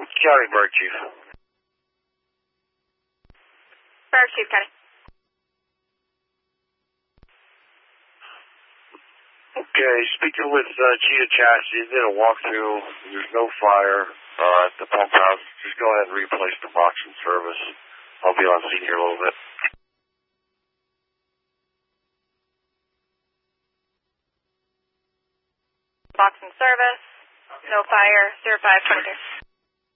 County Fire Chief. Fire Chief, County. Okay, speaking with Cheetah Chastity, did a walkthrough. There's no fire at the pump house. Just go ahead and replace the box in service. I'll be on scene here a little bit. Box in service. No fire. 0523.